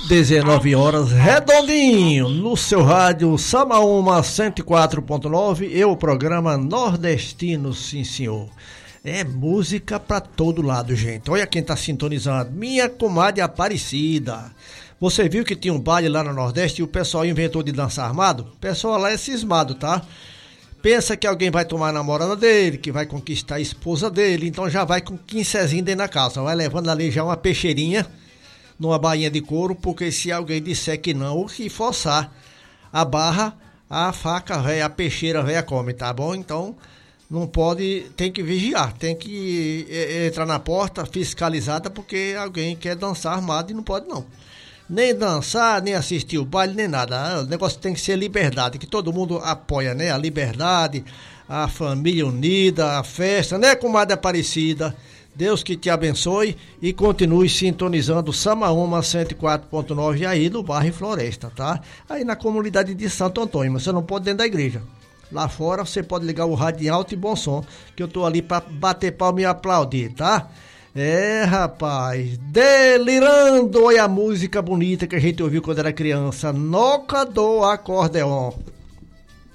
19 horas, redondinho, no seu rádio Samaúma 104.9, e o programa Nordestino, sim senhor. É música pra todo lado, gente. Olha quem tá sintonizando, minha comadre Aparecida. Você viu que tinha um baile lá no Nordeste e o pessoal inventou de dançar armado? O pessoal lá é cismado, tá? Pensa que alguém vai tomar a namorada dele, que vai conquistar a esposa dele, então já vai com 15 dentro da calça, vai levando ali já uma peixeirinha, numa bainha de couro, porque se alguém disser que não, ou que forçar a barra, a faca véia, a peixeira véia come, tá bom? Então não pode, tem que vigiar, tem que entrar na porta fiscalizada, porque alguém quer dançar armado e não pode não. Nem dançar, nem assistir o baile, nem nada. O negócio tem que ser liberdade, que todo mundo apoia, né? A liberdade, a família unida, a festa, né, comadre Aparecida? Deus que te abençoe e continue sintonizando Samaúma 104.9 aí no bairro Floresta, tá? Aí na comunidade de Santo Antônio, mas você não pode dentro da igreja. Lá fora você pode ligar o rádio em alto e bom som, que eu tô ali pra bater palma e aplaudir, tá? É, rapaz, delirando, olha a música bonita que a gente ouviu quando era criança, Noca do Acordeon.